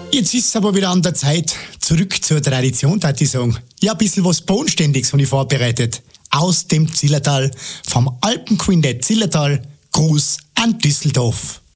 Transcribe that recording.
Jetzt ist es aber wieder an der Zeit. Zurück zur Tradition, würde ich sagen. Ja, ein bisschen was Bodenständiges habe ich vorbereitet. Aus dem Zillertal, vom Alpenquintett Zillertal, Gruß an Düsseldorf.